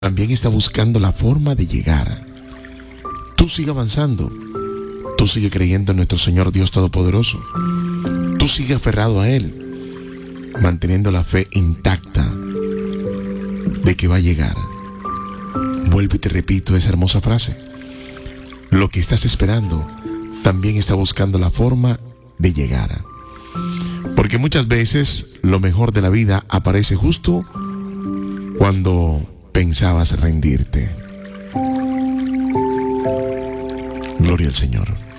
también está buscando la forma de llegar. Tú sigue avanzando. Tú sigue creyendo en nuestro Señor Dios Todopoderoso. Tú sigue aferrado a Él, manteniendo la fe intacta de que va a llegar. Vuelvo y te repito esa hermosa frase. Lo que estás esperando también está buscando la forma de llegar. Porque muchas veces lo mejor de la vida aparece justo cuando pensabas rendirte. Gloria al Señor.